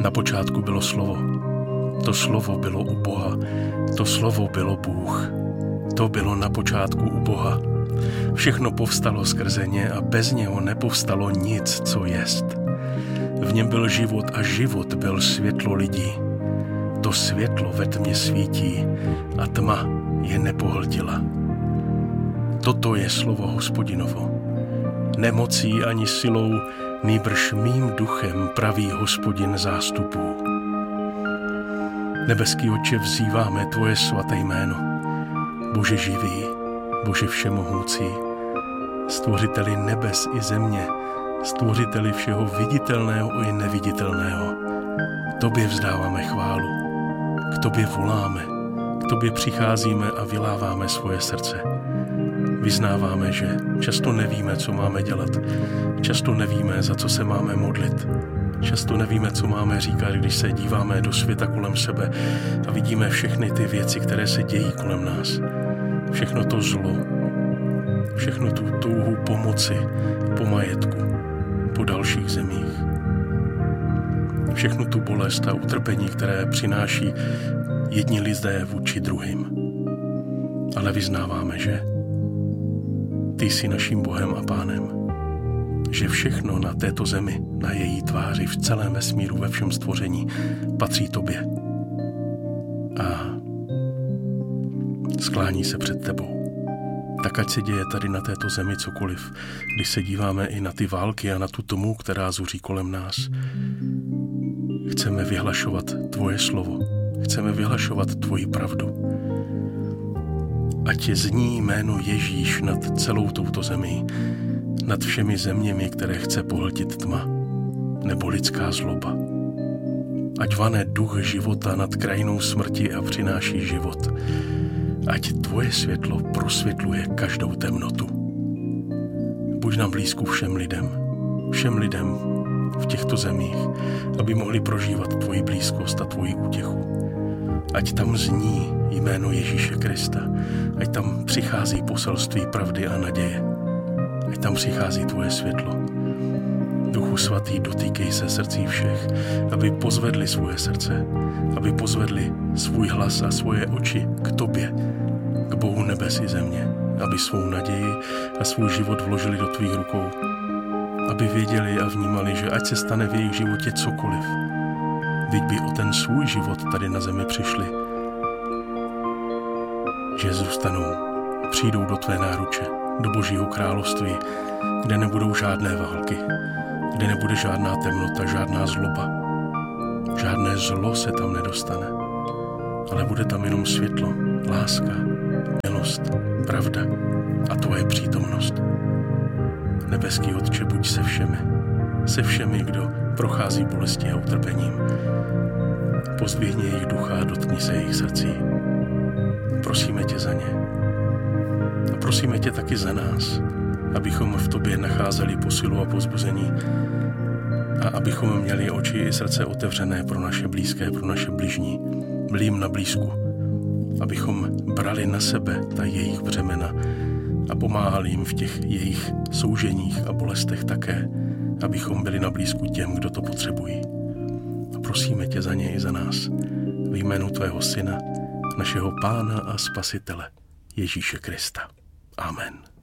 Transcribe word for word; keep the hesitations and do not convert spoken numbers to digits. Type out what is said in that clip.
Na počátku bylo slovo. To slovo bylo u Boha. To slovo bylo Bůh. To bylo na počátku u Boha. Všechno povstalo skrze ně a bez něho nepovstalo nic, co jest. V něm byl život a život byl světlo lidí. To světlo ve tmě svítí a tma je nepohltila. Toto je slovo Hospodinovo. Nemocí ani silou, nýbrž mým duchem, praví Hospodin zástupů. Nebeský Otče, vzýváme tvoje svaté jméno. Bože živý, Bože všemohoucí, stvořiteli nebes i země, stvořiteli všeho viditelného i neviditelného. Tobě vzdáváme chválu, k tobě voláme, k tobě přicházíme a vyláváme svoje srdce. Vyznáváme, že často nevíme, co máme dělat, často nevíme, za co se máme modlit, často nevíme, co máme říkat, když se díváme do světa kolem sebe a vidíme všechny ty věci, které se dějí kolem nás. Všechno to zlo, všechno tu touhu pomoci, po majetku, po dalších zemích. Všechnu tu bolest a utrpení, které přináší jedni lidé vůči druhým. Ale vyznáváme, že ty jsi naším Bohem a Pánem, že všechno na této zemi, na její tváři, v celém vesmíru, ve všem stvoření patří tobě. A sklání se před tebou. Tak ať se děje tady na této zemi cokoliv, když se díváme i na ty války a na tu tmu, která zuří kolem nás. Chceme vyhlašovat tvoje slovo. Chceme vyhlašovat tvoji pravdu. Ať zní jméno Ježíš nad celou touto zemí, nad všemi zeměmi, které chce pohltit tma, nebo lidská zloba. Ať vane duch života nad krajinou smrti a přináší život. Ať tvoje světlo prosvětluje každou temnotu. Buď nám blízku všem lidem, všem lidem v těchto zemích, aby mohli prožívat tvoji blízkost a tvoji útěchu. Ať tam zní jméno Ježíše Krista, ať tam přichází poselství pravdy a naděje, ať tam přichází tvoje světlo. Duchu svatý, dotýkej se srdcí všech, aby pozvedli svoje srdce, aby pozvedli svůj hlas a svoje oči k tobě, k Bohu nebes i země, aby svou naději a svůj život vložili do tvých rukou, aby věděli a vnímali, že ať se stane v jejich životě cokoliv, vždyť by o ten svůj život tady na zemi přišli, že zůstanou, přijdou do tvé náruče, do Božího království, kde nebudou žádné války, kde nebude žádná temnota, žádná zloba. Žádné zlo se tam nedostane, ale bude tam jenom světlo, láska, milost, pravda a tvoje přítomnost. Nebeský Otče, buď se všemi, se všemi, kdo prochází bolestí a utrpením. Pozdvihni jejich ducha a dotkni se jejich srdcí. Prosíme tě za ně. A prosíme tě taky za nás, abychom v tobě nacházeli posilu a povzbuzení a abychom měli oči i srdce otevřené pro naše blízké, pro naše bližní, blím na blízku, abychom brali na sebe ta jejich břemena a pomáhali jim v těch jejich souženích a bolestech také, abychom byli na blízku těm, kdo to potřebují. A prosíme tě za ně i za nás, v jménu tvého Syna, našeho Pána a Spasitele, Ježíše Krista. Amen.